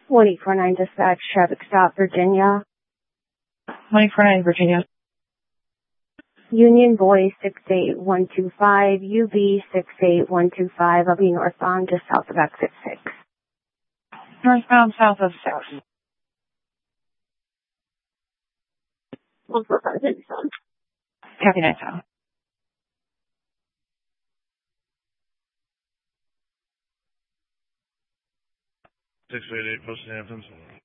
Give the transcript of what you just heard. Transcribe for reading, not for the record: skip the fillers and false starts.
149 Dispatch, traffic stop, Virginia. 149 Virginia. Union Boy 68125, UB 68125. I'll be northbound just south of exit 6. Northbound south of 6. 145 Copy, nice out. 688 Post Hamptons.